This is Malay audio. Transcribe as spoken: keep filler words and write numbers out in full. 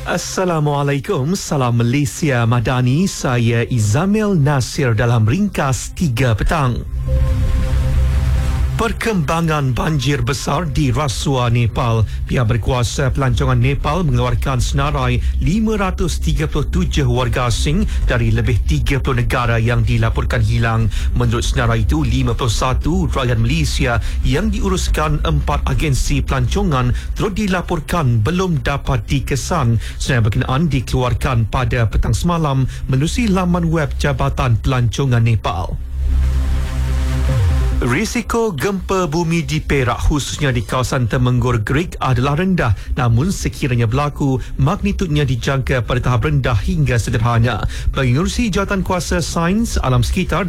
Assalamualaikum, salam Malaysia Madani. Saya Izamil Nasir dalam ringkas tiga petang. Perkembangan banjir besar di Rasuah, Nepal. Pihak berkuasa pelancongan Nepal mengeluarkan senarai lima ratus tiga puluh tujuh warga asing dari lebih tiga puluh negara yang dilaporkan hilang. Menurut senarai itu, lima puluh satu rakyat Malaysia yang diuruskan empat agensi pelancongan turut dilaporkan belum dapat dikesan. Senarai berkenaan dikeluarkan pada petang semalam menerusi laman web Jabatan Pelancongan Nepal. Risiko gempa bumi di Perak khususnya di kawasan Temenggur Greek adalah rendah, namun sekiranya berlaku, magnitudnya dijangka pada tahap rendah hingga sederhana. Pengerusi Jawatan Kuasa Sains Alam Sekitar